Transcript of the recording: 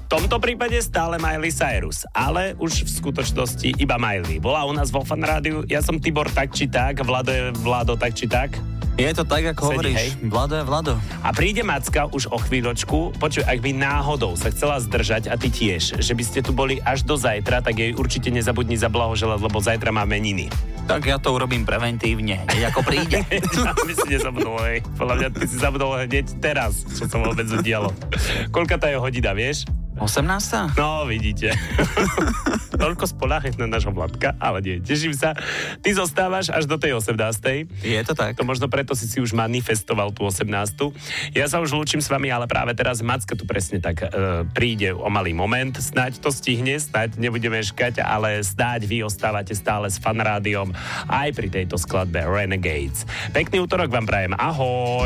tomto prípade stále Miley Cyrus, ale už v skutočnosti iba Miley. Bola u nás vo Fan Rádiu, ja som Tibor tak či tak, Vlado tak či tak. Je to tak, ako hovoríš. Hej. Vlado je Vlado. A príde Macka už o chvíľočku. Počuj, ak by náhodou sa chcela zdržať a ty tiež, že by ste tu boli až do zajtra, tak jej určite nezabudni zablahoželať, lebo zajtra má meniny. Tak ja to urobím preventívne, ako príde. Aby si nezabudol, hej. Podľa mňa ty si zabudol hneď teraz, čo sa vôbec udialo. Koľka tá je hodina, vieš? 18. No, vidíte. Toľko spoľachiť na nášho Vladka, ale nie, teším sa. Ty zostávaš až do tej 18. Je to tak. To možno preto si už manifestoval tú 18. Ja sa už lúčim s vami, ale práve teraz Macka tu presne tak príde o malý moment. Snáď to stihne, snáď nebudeme škať, ale snáď vy ostávate stále s Fan Rádiom aj pri tejto skladbe Renegades. Pekný útorok vám prajem. Ahoj!